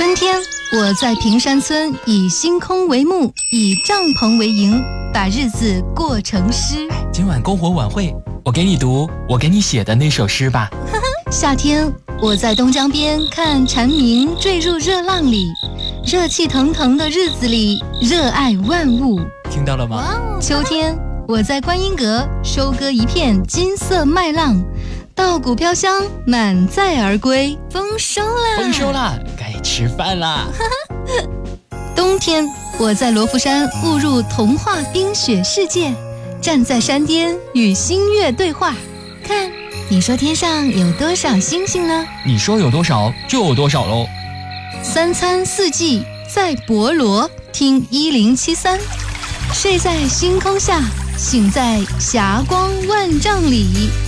春天，我在平山村以星空为幕，以帐篷为营，把日子过成诗。 今晚篝火晚会，我给你读我给你写的那首诗吧。 夏天，我在东江边看蝉鸣坠入热浪里，热气腾腾的日子里，热爱万物。 听到了吗？ 秋天，我在观音阁收割一片金色麦浪，稻谷飘香，满载而归。丰收啦！ 丰收啦！该吃饭啦！ 冬天，我在罗浮山误入童话冰雪世界，站在山巅与星月对话。看，你说天上有多少星星呢？ 你说有多少就有多少喽。 三餐四季在博罗，听1073，睡在星空下，醒在霞光万丈里。